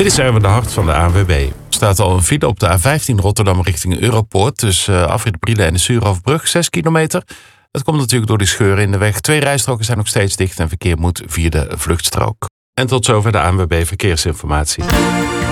Dit is Erwin de Hart van de ANWB. Er staat al een file op de A15 Rotterdam richting Europoort. Tussen Afrit Brielen en de Suurhofbrug, 6 kilometer. Dat komt natuurlijk door die scheuren in de weg. 2 rijstroken zijn nog steeds dicht en verkeer moet via de vluchtstrook. En tot zover de ANWB Verkeersinformatie.